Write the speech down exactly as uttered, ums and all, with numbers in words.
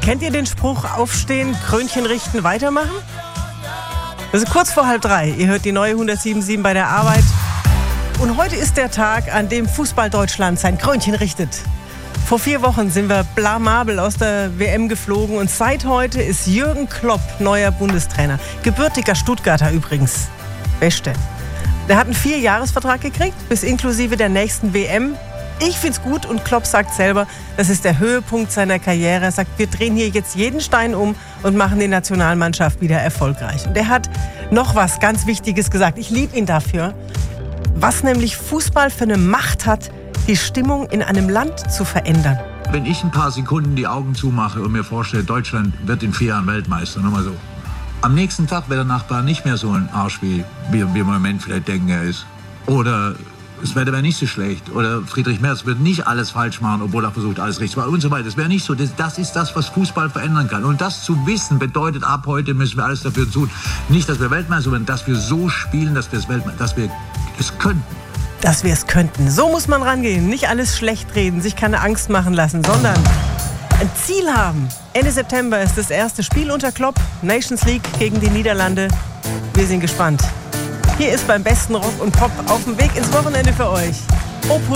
Kennt ihr den Spruch, aufstehen, Krönchen richten, weitermachen? Das ist kurz vor halb drei. Ihr hört die neue hundertsieben Komma sieben bei der Arbeit. Und heute ist der Tag, an dem Fußball Deutschland sein Krönchen richtet. Vor vier Wochen sind wir blamabel aus der W M geflogen und seit heute ist Jürgen Klopp neuer Bundestrainer. Gebürtiger Stuttgarter übrigens. Beste. Der hat einen Vierjahresvertrag gekriegt, bis inklusive der nächsten W M. Ich find's gut und Klopp sagt selber, das ist der Höhepunkt seiner Karriere. Er sagt, wir drehen hier jetzt jeden Stein um und machen die Nationalmannschaft wieder erfolgreich. Und er hat noch was ganz Wichtiges gesagt. Ich liebe ihn dafür. Was nämlich Fußball für eine Macht hat, die Stimmung in einem Land zu verändern. Wenn ich ein paar Sekunden die Augen zumache und mir vorstelle, Deutschland wird in vier Jahren Weltmeister, nochmal so. Am nächsten Tag wäre der Nachbar nicht mehr so ein Arsch, wie wir im Moment vielleicht denken, er ist. Oder das Wetter wäre nicht so schlecht. Oder Friedrich Merz wird nicht alles falsch machen, obwohl er versucht, alles richtig zu machen und so weiter. Das wäre nicht so. Das, das ist das, was Fußball verändern kann. Und das zu wissen, bedeutet, ab heute müssen wir alles dafür tun. Nicht, dass wir Weltmeister werden, dass wir so spielen, dass wir es Weltmeister, dass wir es könnten. Dass wir es könnten. So muss man rangehen. Nicht alles schlecht reden, sich keine Angst machen lassen, sondern ein Ziel haben. Ende September ist das erste Spiel unter Klopp. Nations League gegen die Niederlande. Wir sind gespannt. Hier ist beim besten Rock und Pop auf dem Weg ins Wochenende für euch Opus